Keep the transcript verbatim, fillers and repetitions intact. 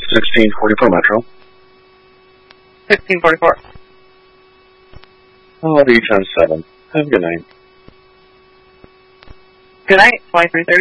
sixteen forty-four Metro. sixteen forty-four. I'll have you ten seven. Have a good night. Good night, twenty-three thirty.